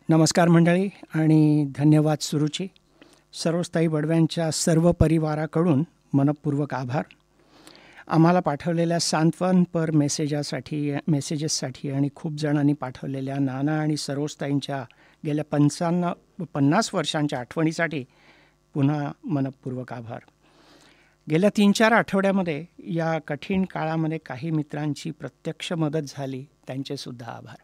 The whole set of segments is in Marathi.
नमस्कार मंडळी आणि धन्यवाद सुरुची. सर्वस्थायी बडव्यांच्या सर्व परिवाराकडून मनपूर्वक आभार. आम्हाला पाठवलेल्या सांत्वनपर मेसेजेससाठी आणि खूप जणांनी पाठवलेल्या नाना आणि सर्वस्थायींच्या गेल्या 50 वर्षांच्या आठवणीसाठी पुन्हा मनपूर्वक आभार. गेल्या 3-4 आठवड्यामध्ये या कठीण काळामध्ये काही मित्रांची प्रत्यक्ष मदत झाली, त्यांचेसुद्धा आभार.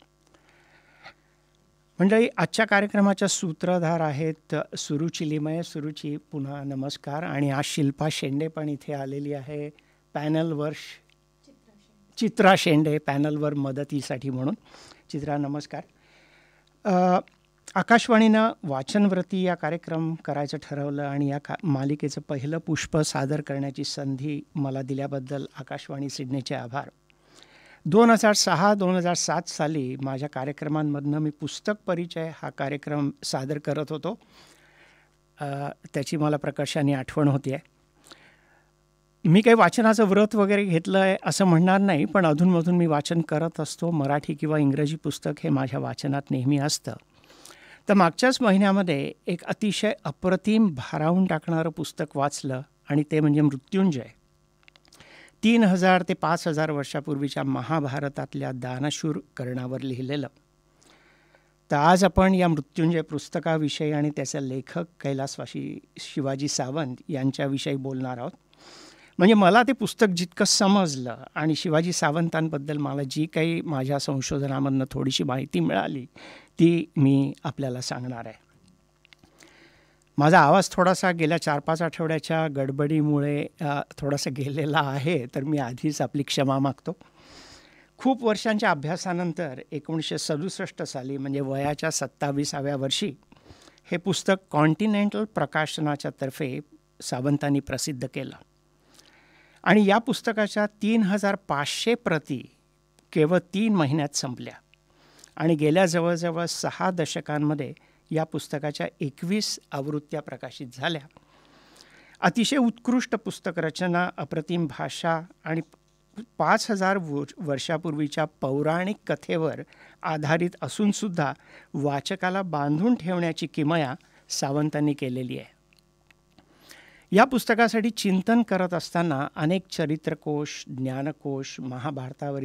मंडळी, आजच्या कार्यक्रमाच्या सूत्रधार आहेत सुरुची लिमये. सुरुची, पुन्हा नमस्कार. आणि आज शिल्पा शेंडे पण इथे आलेली आहे पॅनलवर. चित्रा शेंडे पॅनलवर मदतीसाठी म्हणून. चित्रा, नमस्कार. आकाशवाणीनं वाचनव्रती या कार्यक्रम करायचं ठरवलं आणि या मालिकेचं पहिलं पुष्प सादर करण्याची संधी मला दिल्याबद्दल आकाशवाणी सिडनीचे आभार. 2006-2007 साली माझ्या कार्यक्रमांमधनं मी पुस्तक परिचय हा कार्यक्रम सादर करत होतो. त्याची मला प्रकर्षाने आठवण होती आहे. मी काही वाचनाचं व्रत वगैरे घेतलं आहे असं म्हणणार नाही, पण अधूनमधून मी वाचन करत असतो. मराठी किंवा इंग्रजी पुस्तक हे माझ्या वाचनात नेहमी असतं. तर मागच्याच महिन्यामध्ये एक अतिशय अप्रतिम भारावून टाकणारं पुस्तक वाचलं आणि ते म्हणजे मृत्युंजय. 3000 ते 5000 वर्षापूर्वीच्या महाभारतातल्या दानशूर कर्णावर लिहिलेलं. तर आज आपण या मृत्युंजय पुस्तकाविषयी आणि त्याचे लेखक कैलासवासी शिवाजी सावंत यांच्याविषयी बोलणार आहोत. म्हणजे मला ते पुस्तक जितकं समजलं आणि शिवाजी सावंतांबद्दल मला जी काही माझ्या संशोधनामधनं थोडीशी माहिती मिळाली ती मी आपल्याला सांगणार आहे. माझा आवाज थोडासा गेल्या 4-5 आठवड्याच्या गडबडीमुळे थोडासा गेलेला आहे, तर मी आधीच आपली क्षमा मागतो. खूप वर्षांच्या अभ्यासानंतर 1967 साली म्हणजे वयाच्या 27व्या वर्षी हे पुस्तक कॉन्टिनेंटल प्रकाशनाच्या तर्फे सावंतांनी प्रसिद्ध केलं. आणि या पुस्तकाच्या 3500 प्रती केवळ 3 महिन्यात संपल्या. आणि गेल्या जवळजवळ 6 दशकांमध्ये या पुस्तकाच्या 21 आवृत्त्या प्रकाशित झाल्या. अतिशय उत्कृष्ट पुस्तक रचना, अप्रतिम भाषा आणि 5000 वर्षापूर्वीच्या पौराणिक कथेवर आधारित असूनसुद्धा वाचकाला बांधून ठेवण्याची किमया सावंतांनी केलेली आहे. या पुस्तकासाठी चिंतन करत असताना अनेक चरित्रकोश, ज्ञानकोश, महाभारतावरील